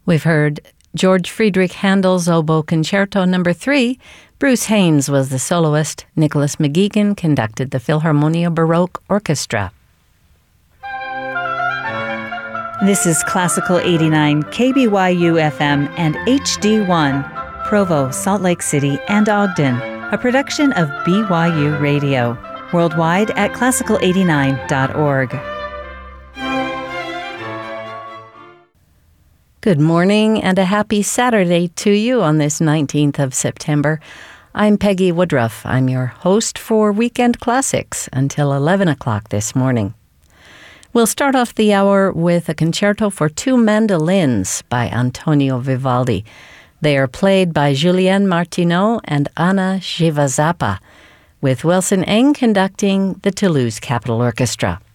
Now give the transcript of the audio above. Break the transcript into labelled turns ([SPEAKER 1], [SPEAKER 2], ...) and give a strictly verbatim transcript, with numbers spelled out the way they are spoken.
[SPEAKER 1] We've heard George Friedrich Handel's Oboe Concerto Number three. Bruce Haynes was the soloist. Nicholas McGeegan conducted the Philharmonia Baroque Orchestra.
[SPEAKER 2] This is Classical eighty-nine K B Y U F M and H D one, Provo, Salt Lake City, and Ogden, a production of B Y U Radio, worldwide at classical eighty-nine dot org.
[SPEAKER 1] Good morning and a happy Saturday to you on this nineteenth of September. I'm Peggy Woodruff. I'm your host for Weekend Classics until eleven o'clock this morning. We'll start off the hour with a concerto for two mandolins by Antonio Vivaldi. They are played by Julien Martineau and Anna Shivazapa, with Wilson Eng conducting the Toulouse Capitol Orchestra.